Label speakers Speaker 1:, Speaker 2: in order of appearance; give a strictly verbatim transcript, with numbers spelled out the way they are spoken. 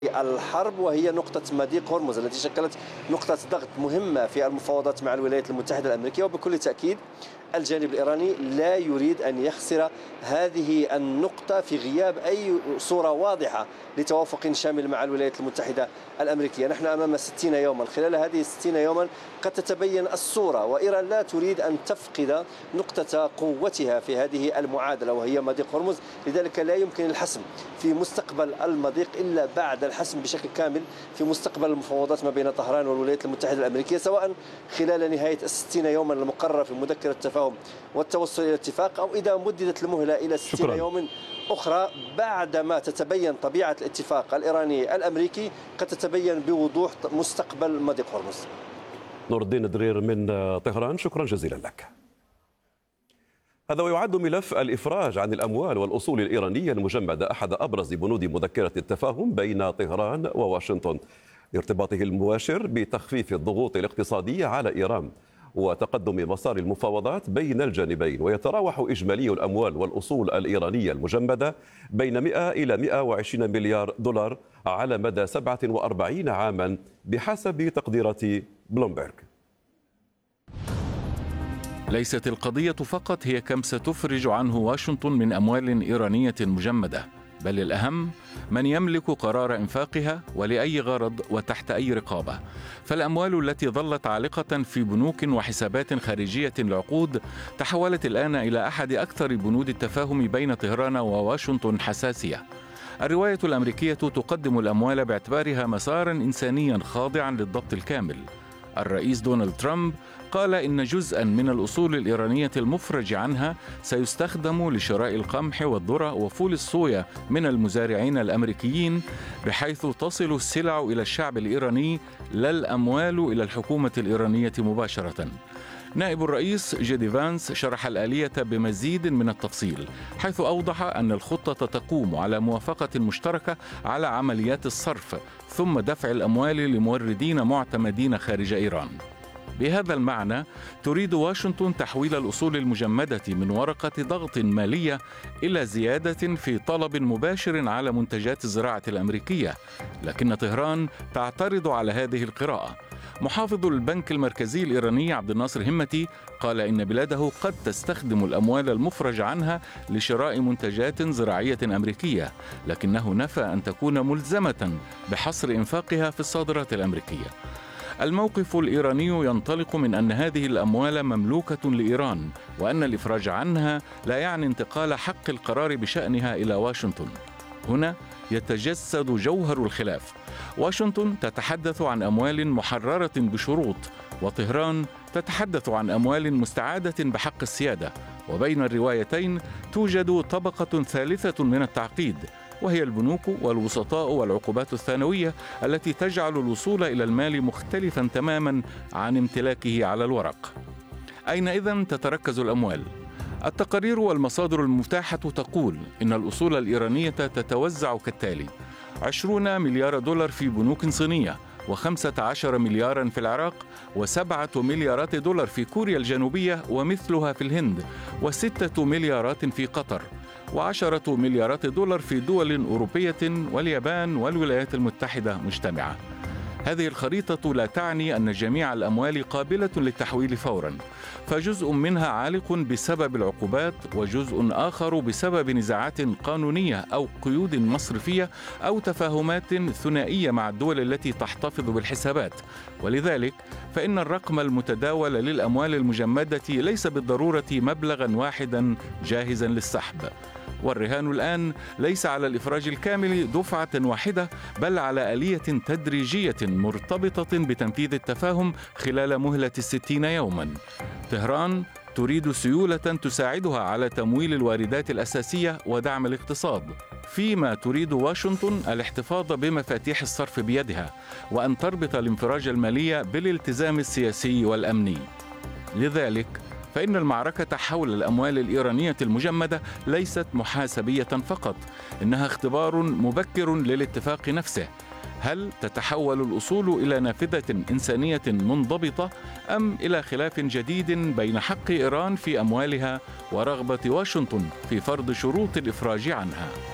Speaker 1: الحرب، وهي نقطة مضيق هرمز التي شكلت نقطة ضغط مهمة في المفاوضات مع الولايات المتحدة الأمريكية. وبكل تأكيد الجانب الإيراني لا يريد أن يخسر هذه النقطة في غياب أي صورة واضحة لتوافق شامل مع الولايات المتحدة الأمريكية. نحن أمام ستين يوما، خلال هذه الستين يوما قد تتبين الصورة، وإيران لا تريد أن تفقد نقطة قوتها في هذه المعادلة وهي مضيق هرمز. لذلك لا يمكن الحسم في مستقبل المضيق إلا بعد الحسم بشكل كامل في مستقبل المفاوضات ما بين طهران والولايات المتحدة الأمريكية، سواء خلال نهاية الستين يوما المقررة في مذكرة التفاهم والتوصل إلى اتفاق، أو إذا مددت المهلة إلى ستين يوم أخرى بعدما تتبين طبيعة الاتفاق الإيراني الأمريكي، قد تتبين بوضوح مستقبل مضيق هرمز.
Speaker 2: نور الدين درير من طهران، شكرا جزيلا لك. هذا ويعد ملف الإفراج عن الأموال والأصول الإيرانية المجمدة أحد أبرز بنود مذكرة التفاهم بين طهران وواشنطن لارتباطه المباشر بتخفيف الضغوط الاقتصادية على إيران وتقدم مسار المفاوضات بين الجانبين. ويتراوح إجمالي الأموال والأصول الإيرانية المجمدة بين مئة إلى مئة وعشرين مليار دولار على مدى سبعة وأربعين عاما بحسب تقديرات بلومبرغ.
Speaker 3: ليست القضية فقط هي كم ستفرج عنه واشنطن من أموال إيرانية مجمدة، بل الأهم من يملك قرار إنفاقها ولأي غرض وتحت أي رقابة. فالأموال التي ظلت عالقة في بنوك وحسابات خارجية العقود تحولت الآن إلى أحد أكثر بنود التفاهم بين طهران وواشنطن حساسية. الرواية الأمريكية تقدم الأموال باعتبارها مسارا إنسانيا خاضعا للضبط الكامل. الرئيس دونالد ترامب قال إن جزءا من الأصول الإيرانية المفرج عنها سيستخدم لشراء القمح والذرة وفول الصويا من المزارعين الأمريكيين، بحيث تصل السلع إلى الشعب الإيراني لا الأموال إلى الحكومة الإيرانية مباشرة. نائب الرئيس جيدي فانس شرح الآلية بمزيد من التفصيل، حيث أوضح أن الخطة تقوم على موافقة مشتركة على عمليات الصرف ثم دفع الأموال لموردين معتمدين خارج إيران. بهذا المعنى تريد واشنطن تحويل الأصول المجمدة من ورقة ضغط مالية إلى زيادة في طلب مباشر على منتجات الزراعة الأمريكية، لكن طهران تعترض على هذه القراءة. محافظ البنك المركزي الإيراني عبد الناصر همتي قال إن بلاده قد تستخدم الأموال المفرج عنها لشراء منتجات زراعية أمريكية، لكنه نفى أن تكون ملزمة بحصر إنفاقها في الصادرات الأمريكية. الموقف الإيراني ينطلق من أن هذه الأموال مملوكة لإيران، وأن الإفراج عنها لا يعني انتقال حق القرار بشأنها إلى واشنطن. هنا يتجسد جوهر الخلاف. واشنطن تتحدث عن أموال محررة بشروط، وطهران تتحدث عن أموال مستعادة بحق السيادة. وبين الروايتين توجد طبقة ثالثة من التعقيد، وهي البنوك والوسطاء والعقوبات الثانوية التي تجعل الوصول إلى المال مختلفا تماما عن امتلاكه على الورق. أين إذن تتركز الأموال؟ التقارير والمصادر المتاحة تقول إن الأصول الإيرانية تتوزع كالتالي: عشرون مليار دولار في بنوك صينية، وخمسة عشر مليارا في العراق، وسبعة مليارات دولار في كوريا الجنوبية ومثلها في الهند، وستة مليارات في قطر، وعشرة مليارات دولار في دول أوروبية واليابان والولايات المتحدة مجتمعة. هذه الخريطة لا تعني أن جميع الأموال قابلة للتحويل فوراً، فجزء منها عالق بسبب العقوبات، وجزء آخر بسبب نزاعات قانونية أو قيود مصرفية أو تفاهمات ثنائية مع الدول التي تحتفظ بالحسابات. ولذلك فإن الرقم المتداول للأموال المجمدة ليس بالضرورة مبلغاً واحداً جاهزاً للسحب. والرهان الآن ليس على الإفراج الكامل دفعة واحدة، بل على آلية تدريجية مرتبطة بتنفيذ التفاهم خلال مهلة الستين يوما. طهران تريد سيولة تساعدها على تمويل الواردات الأساسية ودعم الاقتصاد، فيما تريد واشنطن الاحتفاظ بمفاتيح الصرف بيدها، وأن تربط الانفراج المالي بالالتزام السياسي والأمني. لذلك فإن المعركة حول الأموال الإيرانية المجمدة ليست محاسبية فقط، إنها اختبار مبكر للاتفاق نفسه. هل تتحول الأصول إلى نافذة إنسانية منضبطة، أم إلى خلاف جديد بين حق إيران في أموالها ورغبة واشنطن في فرض شروط الإفراج عنها؟